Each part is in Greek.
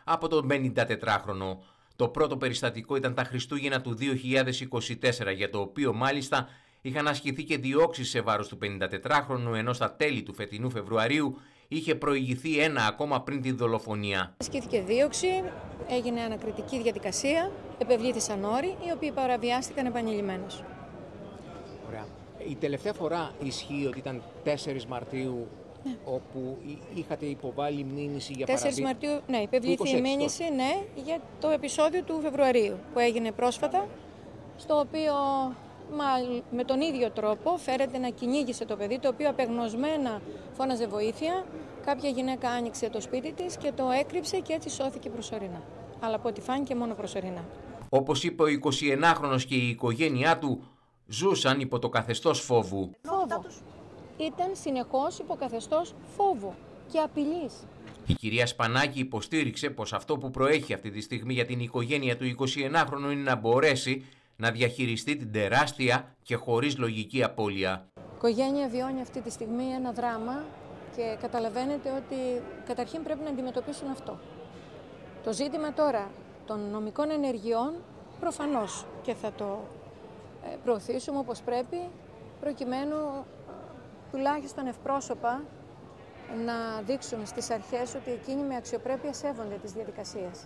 από τον 54χρονο. Το πρώτο περιστατικό ήταν τα Χριστούγεννα του 2024, για το οποίο μάλιστα είχαν ασκηθεί και διώξεις σε βάρος του 54χρονου, ενώ στα τέλη του φετινού Φεβρουαρίου είχε προηγηθεί ένα ακόμα πριν τη δολοφονία. Ασκήθηκε δίωξη, έγινε ανακριτική διαδικασία, επευλήθησαν όροι, οι οποίοι παραβιάστηκαν επανειλημμένως. Ωραία. Η τελευταία φορά ισχύει ότι ήταν 4 Μαρτίου, ναι, όπου είχατε υποβάλει μήνυση για παραβίαση. 4 Μαρτίου, ναι, υπευλήθη η μήνυση, ναι, για το επεισόδιο του Φεβρουαρίου που έγινε πρόσφατα, στο οποίο με τον ίδιο τρόπο φέρεται να κυνήγησε το παιδί, το οποίο απεγνωσμένα φώναζε βοήθεια. Κάποια γυναίκα άνοιξε το σπίτι της και το έκρυψε και έτσι σώθηκε προσωρινά. Αλλά από ό,τι φάνηκε μόνο προσωρινά. Όπως είπε ο 21χρονος και η οικογένειά του, ζούσαν υπό το καθεστώς φόβου. Φόβο. Ήταν συνεχώς υπό καθεστώς φόβου και απειλής. Η κυρία Σπανάκη υποστήριξε πως αυτό που προέχει αυτή τη στιγμή για την οικογένεια του 21χρονου είναι να μπορέσει να διαχειριστεί την τεράστια και χωρίς λογική απώλεια. Η οικογένεια βιώνει αυτή τη στιγμή ένα δράμα και καταλαβαίνετε ότι καταρχήν πρέπει να αντιμετωπίσουν αυτό. Το ζήτημα τώρα των νομικών ενεργειών προφανώς και θα το προωθήσουμε όπως πρέπει, προκειμένου τουλάχιστον ευπρόσωπα να δείξουν στις αρχές ότι εκείνοι με αξιοπρέπεια σέβονται τις διαδικασίες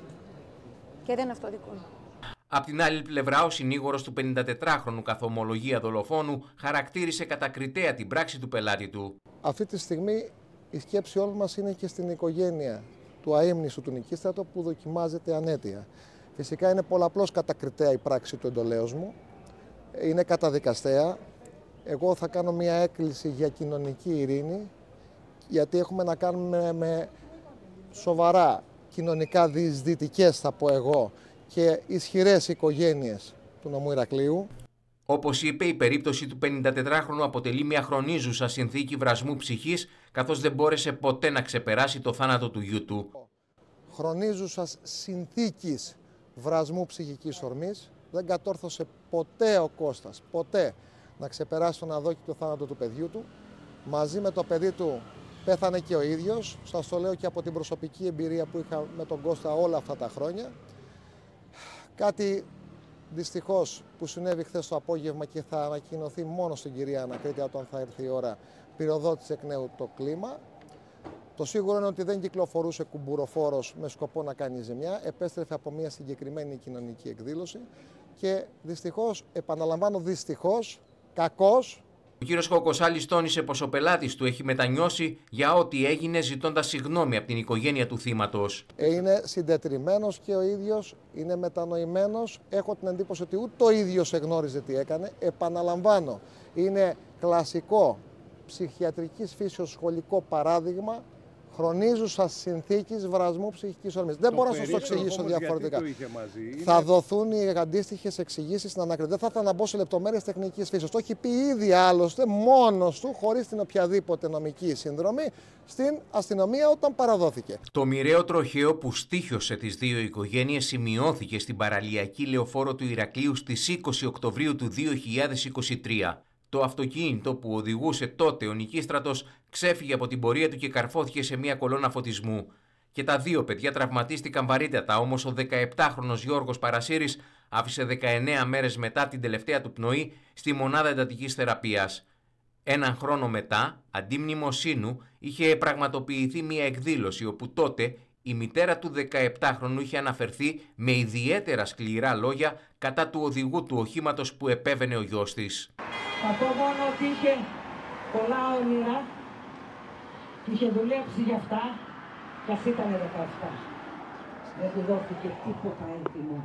και δεν αυτοδικούν. Απ' την άλλη πλευρά, ο συνήγορος του 54χρονου καθ' ομολογία δολοφόνου χαρακτήρισε κατακριτέα την πράξη του πελάτη του. Αυτή τη στιγμή η σκέψη όλων μας είναι και στην οικογένεια του αείμνηστου του Νικίστρατο που δοκιμάζεται ανέτεια. Φυσικά είναι πολλαπλώς κατακριτέα η πράξη του εντολέως μου, είναι καταδικαστέα. Εγώ θα κάνω μια έκκληση για κοινωνική ειρήνη, γιατί έχουμε να κάνουμε με σοβαρά κοινωνικά διεισδυτικές, θα πω εγώ, και ισχυρές οικογένειες του νομού Ηρακλείου. Όπως είπε, η περίπτωση του 54χρονου αποτελεί μια χρονίζουσα συνθήκη βρασμού ψυχής, καθώς δεν μπόρεσε ποτέ να ξεπεράσει το θάνατο του γιού του. Χρονίζουσας συνθήκης βρασμού ψυχικής ορμής, δεν κατόρθωσε ποτέ ο Κώστας, ποτέ, να ξεπεράσει τον αδόκητο θάνατο του παιδιού του. Μαζί με το παιδί του πέθανε και ο ίδιος, σας το λέω και από την προσωπική εμπειρία που είχα με τον Κώστα όλα αυτά τα χρόνια. Κάτι δυστυχώς που συνέβη χθες το απόγευμα και θα ανακοινωθεί μόνο στην κυρία Ανακρίτρια όταν θα έρθει η ώρα, πυροδότησε εκ νέου το κλίμα. Το σίγουρο είναι ότι δεν κυκλοφορούσε κουμπουροφόρος με σκοπό να κάνει ζημιά, επέστρεφε από μια συγκεκριμένη κοινωνική εκδήλωση και δυστυχώς, επαναλαμβάνω δυστυχώς, κακώς. Ο κύριος Κοκοσάλης τόνισε πως ο πελάτης του έχει μετανιώσει για ό,τι έγινε, ζητώντας συγγνώμη από την οικογένεια του θύματος. Είναι συντετριμμένος και ο ίδιος, είναι μετανοημένος. Έχω την εντύπωση ότι ούτε ο ίδιος εγνώριζε τι έκανε. Επαναλαμβάνω, είναι κλασικό ψυχιατρικής φύσεως σχολικό παράδειγμα χρονίζουσας συνθήκης βρασμού ψυχικής ορμής. Δεν μπορώ να σας το εξηγήσω διαφορετικά. Θα δοθούν οι αντίστοιχες εξηγήσεις στην Ανακρίτρια. Δεν θα ήθελα να μπω σε λεπτομέρειες τεχνικής φύσης. Το έχει πει ήδη άλλωστε μόνος του, χωρίς την οποιαδήποτε νομική συνδρομή, στην αστυνομία όταν παραδόθηκε. Το μοιραίο τροχαίο που στοίχιωσε τις δύο οικογένειες σημειώθηκε στην παραλιακή λεωφόρο του Ηρακλείου στις 20 Οκτωβρίου του 2023. Το αυτοκίνητο που οδηγούσε τότε ο Νικίστρατος ξέφυγε από την πορεία του και καρφώθηκε σε μια κολόνα φωτισμού. Και τα δύο παιδιά τραυματίστηκαν βαρύτατα, όμως ο 17χρονος Γιώργος Παρασύρης άφησε 19 μέρες μετά την τελευταία του πνοή στη μονάδα εντατικής θεραπείας. Έναν χρόνο μετά, αντί μνημοσύνου, είχε πραγματοποιηθεί μια εκδήλωση όπου τότε η μητέρα του 17χρονου είχε αναφερθεί με ιδιαίτερα σκληρά λόγια κατά του οδηγού του οχήματος που επέβαινε ο γιος της. Θα πω μόνο ότι είχε πολλά όνειρα και είχε δουλέψει γι' αυτά κι ας ήταν 17. Δεν του δόθηκε τίποτα έτοιμο.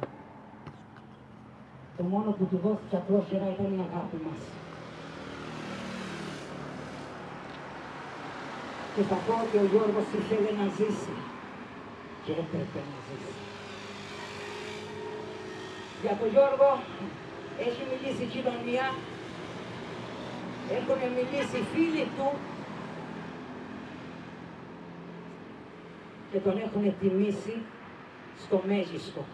Το μόνο που του δόθηκε απλόχερα ήταν η αγάπη μας. Και θα πω ότι ο Γιώργος ήθελε να ζήσει και έπρεπε να ζήσει. Για τον Γιώργο έχει μιλήσει η κοινωνία, έχουν μιλήσει οι φίλοι του και τον έχουν τιμήσει στο μέγιστο.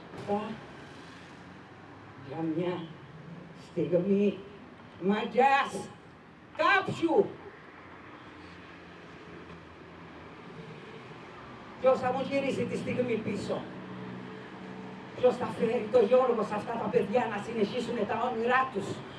Για μια στιγμή μαγιάς κάποιου Ποιος θα μου γυρίσει τη στιγμή πίσω? Ποιος θα φέρει το Γιώργο σε αυτά τα παιδιά να συνεχίσουν τα όνειρά τους?